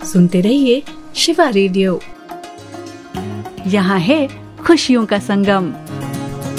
सुनते रहिए शिवा रेडियो। यहाँ है खुशियों का संगम।